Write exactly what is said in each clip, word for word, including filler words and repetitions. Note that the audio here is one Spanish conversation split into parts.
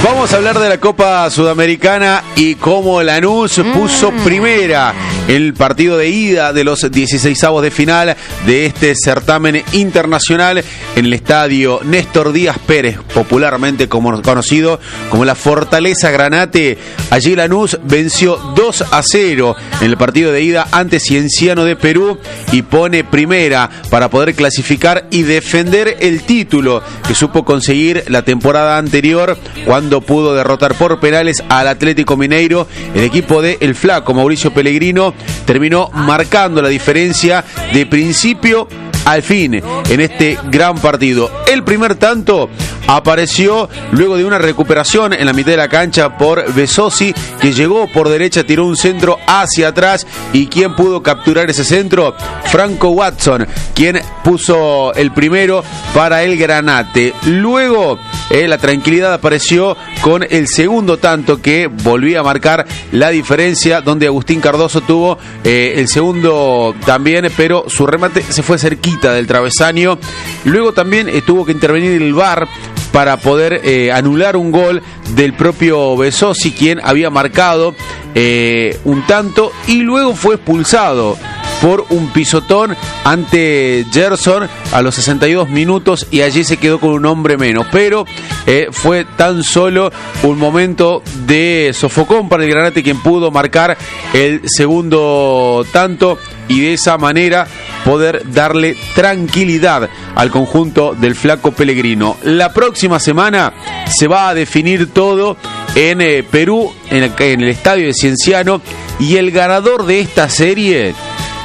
Vamos a hablar de la Copa Sudamericana y cómo Lanús mm. puso primera el partido de ida de los dieciseisavos de final de este certamen internacional en el estadio Néstor Díaz Pérez, popularmente como conocido como la Fortaleza Granate. Allí Lanús venció dos a cero en el partido de ida ante Cienciano de Perú y pone primera para poder clasificar y defender el título que supo conseguir la temporada anterior cuando pudo derrotar por penales al Atlético Mineiro. El equipo de El Flaco Mauricio Pellegrino terminó marcando la diferencia de principio al fin en este gran partido. El primer tanto apareció luego de una recuperación en la mitad de la cancha por Besosi, que llegó por derecha, tiró un centro hacia atrás. ¿Y quién pudo capturar ese centro? Franco Watson, quien puso el primero para el Granate. Luego eh, la tranquilidad apareció con el segundo tanto, que volvía a marcar la diferencia, donde Agustín Cardoso tuvo eh, el segundo también, pero su remate se fue cerquita del travesaño. Luego también eh, tuvo que intervenir el V A R para poder eh, anular un gol del propio Besosi, quien había marcado eh, un tanto y luego fue expulsado por un pisotón ante Gerson a los sesenta y dos minutos, y allí se quedó con un hombre menos. Pero eh, fue tan solo un momento de sofocón para el Granate, quien pudo marcar el segundo tanto y de esa manera poder darle tranquilidad al conjunto del Flaco Pellegrino. La próxima semana se va a definir todo en eh, Perú, en el, en el estadio de Cienciano, y el ganador de esta serie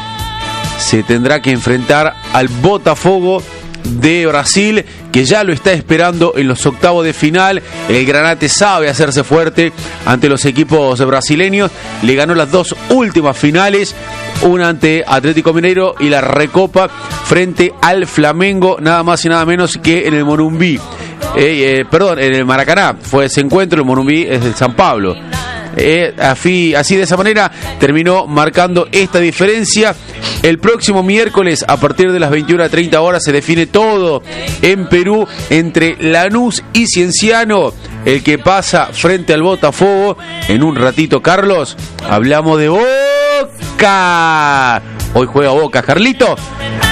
se tendrá que enfrentar al Botafogo de Brasil, que ya lo está esperando en los octavos de final. El Granate sabe hacerse fuerte ante los equipos brasileños. Le ganó las dos últimas finales, una ante Atlético Mineiro y la Recopa frente al Flamengo, nada más y nada menos que en el Morumbí. Eh, eh, perdón, en el Maracaná fue ese encuentro. El Morumbí es el San Pablo. Eh, así, así de esa manera terminó marcando esta diferencia. El próximo miércoles a partir de las veintiuna treinta horas se define todo en Perú entre Lanús y Cienciano, el que pasa frente al Botafogo. En un ratito, Carlos, hablamos de Boca. Hoy juega Boca, Carlito.